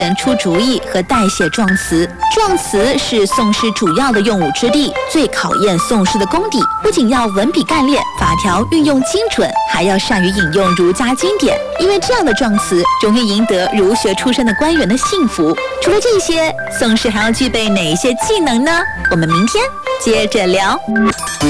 人出主意和代写状词。状词是宋诗主要的用武之地，最考验宋诗的功底。不仅要文笔干练，法条运用精准，还要善于引用儒家经典。因为这样的状词容易赢得儒学出身的官员的信服。除了这些，宋诗还要具备哪些技能呢？我们明天接着聊。